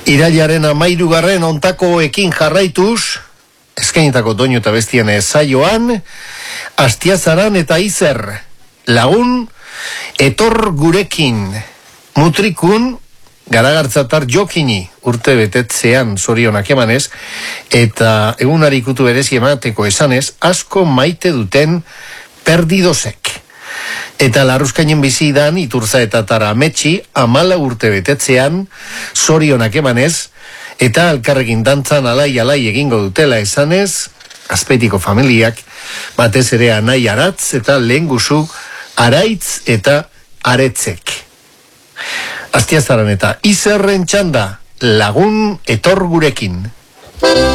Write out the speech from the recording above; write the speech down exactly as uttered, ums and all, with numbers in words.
Irailaren amairugarren ontakoekin jarraituz, eskainitako doinu eta bestien saioan, Astiazaran eta Izer, lagun, etor gurekin, mutrikun, garagartzatar jokini, urte betetzean zorionak emanez, eta egunari ikutu berezi emateko esanez, asko maite duten perdidosek. Eta larruzkainen bizidan, Iturza eta Tara Ametsi, amala urte betetzean, zorionak emanez, eta alkarrekin dantzan alai-alai egingo dutela esanez, Azpeitiko familiak, batez ere Anai Aratz eta lehengusu Araitz eta Aretzek. Astiazaran eta Izerren txanda, lagun etor gurekin.